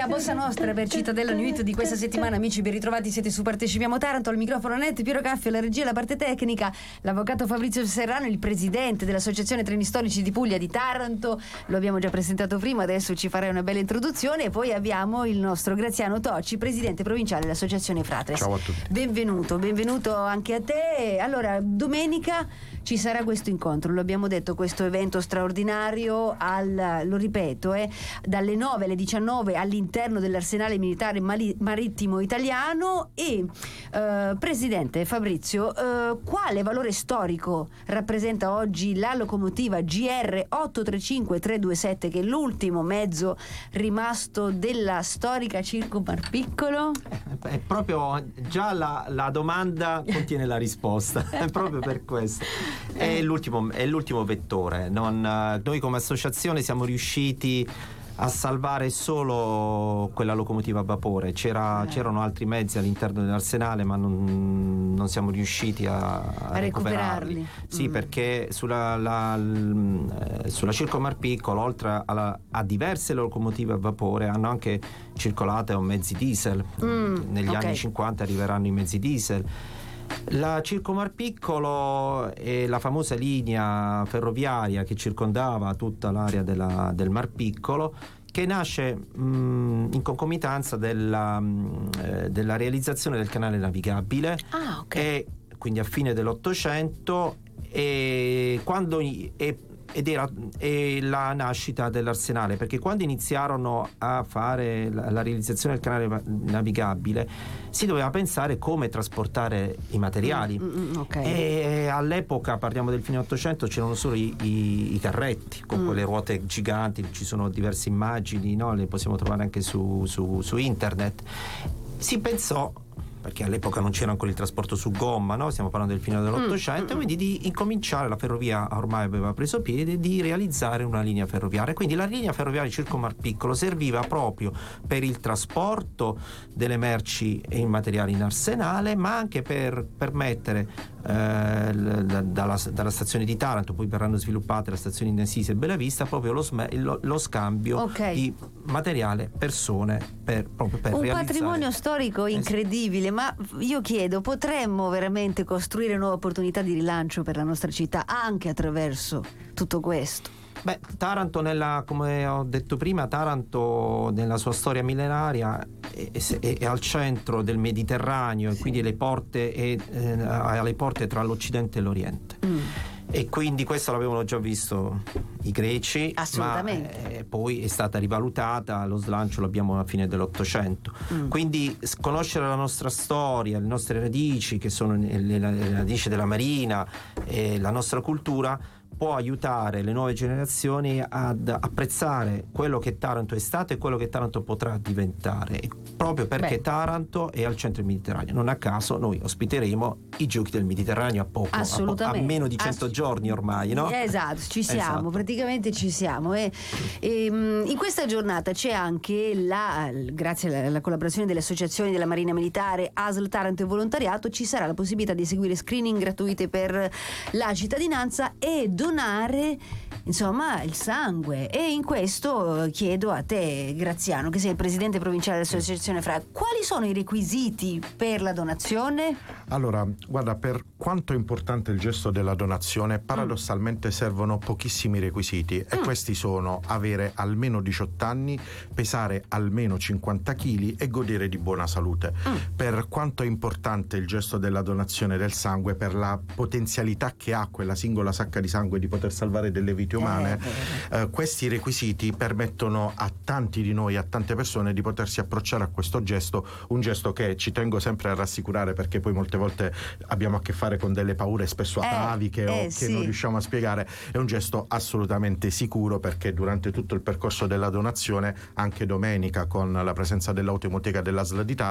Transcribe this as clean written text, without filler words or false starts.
a Bossa Nostra per Cittadella New Hit di questa settimana. Amici, ben ritrovati, siete su Partecipiamo Taranto. Al microfono Net, Piero Caffio, la regia, la parte tecnica, l'avvocato Fabrizio Serrano, il presidente dell'Associazione Treni Storici di Puglia di Taranto. Lo abbiamo già presentato prima, adesso ci farei una bella introduzione. E poi abbiamo il nostro Graziano Tocci, presidente provinciale dell'Associazione Fratres. Ciao a tutti. Benvenuto anche a te. Allora, domenica ci sarà questo incontro, lo abbiamo detto, questo evento straordinario lo ripeto, dalle 9 alle 19 all'interno dell'Arsenale Militare Marittimo Italiano. E Presidente Fabrizio, quale valore storico rappresenta oggi la locomotiva GR 835-327, che è l'ultimo mezzo rimasto della storica Circo Marpiccolo? È proprio già la domanda contiene la risposta, è proprio per questo. È l'ultimo vettore. Noi come associazione siamo riusciti a salvare solo quella locomotiva a vapore. C'erano altri mezzi all'interno dell'arsenale, ma non siamo riusciti a recuperarli. Sì, perché sulla Circo Marpiccolo, oltre a diverse locomotive a vapore, hanno anche circolato mezzi diesel. Negli anni 50 arriveranno i mezzi diesel. La Circo Marpiccolo è la famosa linea ferroviaria che circondava tutta l'area del Marpiccolo, che nasce in concomitanza della realizzazione del canale navigabile, e quindi a fine dell'Ottocento, e la nascita dell'arsenale, perché quando iniziarono a fare la realizzazione del canale navigabile si doveva pensare come trasportare i materiali. E all'epoca, parliamo del fine Ottocento, c'erano solo i carretti con quelle ruote giganti. Ci sono diverse immagini, no? Le possiamo trovare anche su internet. Si pensò, perché all'epoca non c'era ancora il trasporto su gomma, no? Stiamo parlando del fine dell'Ottocento, quindi di incominciare, la ferrovia ormai aveva preso piede, di realizzare una linea ferroviaria. Quindi la linea ferroviaria Circo Marpiccolo serviva proprio per il trasporto delle merci e i materiali in arsenale, ma anche per permettere dalla stazione di Taranto, poi verranno sviluppate le stazioni di Assisi e Bellavista, proprio lo scambio di materiale, persone, proprio per un realizzare patrimonio storico incredibile. Ma io chiedo, potremmo veramente costruire nuove opportunità di rilancio per la nostra città anche attraverso tutto questo? Beh, Taranto, come ho detto prima, Taranto nella sua storia millenaria è al centro del Mediterraneo, e quindi alle porte tra l'Occidente e l'Oriente. E quindi questo l'avevano già visto i greci, assolutamente, ma poi è stata rivalutata, lo slancio l'abbiamo alla fine dell'Ottocento. Quindi conoscere la nostra storia, le nostre radici, che sono le radici della marina, e la nostra cultura, può aiutare le nuove generazioni ad apprezzare quello che Taranto è stato e quello che Taranto potrà diventare, proprio perché Taranto è al centro del Mediterraneo. Non a caso noi ospiteremo i Giochi del Mediterraneo a meno di 100 giorni ormai, no? Esatto, ci siamo, praticamente ci siamo. E in questa giornata c'è anche grazie alla collaborazione delle associazioni della Marina Militare, ASL Taranto e Volontariato, ci sarà la possibilità di eseguire screening gratuite per la cittadinanza e donare, insomma, il sangue. E in questo chiedo a te, Graziano, che sei il presidente provinciale dell'Associazione FRA, quali sono i requisiti per la donazione? Allora, guarda, per quanto è importante il gesto della donazione, paradossalmente servono pochissimi requisiti, e questi sono: avere almeno 18 anni, pesare almeno 50 kg e godere di buona salute. Per quanto è importante il gesto della donazione del sangue, per la potenzialità che ha quella singola sacca di sangue di poter salvare delle vite umane, questi requisiti permettono a tanti di noi, a tante persone, di potersi approcciare a questo gesto, un gesto che ci tengo sempre a rassicurare, perché poi molte volte abbiamo a che fare con delle paure spesso ataviche che non riusciamo a spiegare. È un gesto assolutamente sicuro, perché durante tutto il percorso della donazione, anche domenica con la presenza dell'autoemoteca dell'ASL di Taranto,